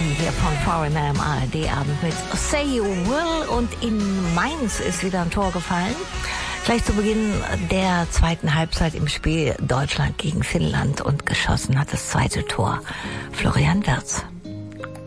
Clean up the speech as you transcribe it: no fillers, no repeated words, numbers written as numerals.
Melodie hier von Foreigner im ARD-Abend mit Say You Will, und in Mainz ist wieder ein Tor gefallen. Gleich zu Beginn der zweiten Halbzeit im Spiel Deutschland gegen Finnland, und geschossen hat das zweite Tor Florian Wirtz.